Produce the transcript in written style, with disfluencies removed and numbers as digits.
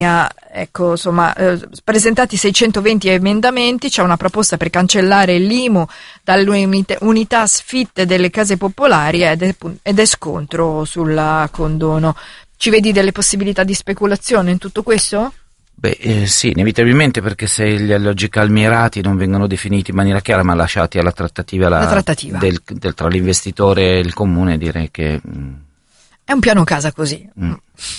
Ecco, insomma, presentati 620 emendamenti, c'è una proposta per cancellare l'IMU dalle unità sfitte delle case popolari ed è scontro sul condono. Ci vedi delle possibilità di speculazione in tutto questo? Beh, sì, inevitabilmente, perché se gli alloggi calmierati non vengono definiti in maniera chiara ma lasciati alla trattativa, tra l'investitore e il comune, direi che... È un piano casa così.